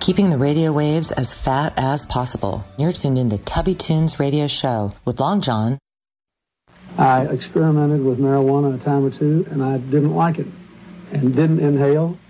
keeping the radio waves as fat as possible. You're tuned into Tubby Tunes Radio Show with Long John. I experimented with marijuana a time or two, and I didn't like it, and didn't inhale,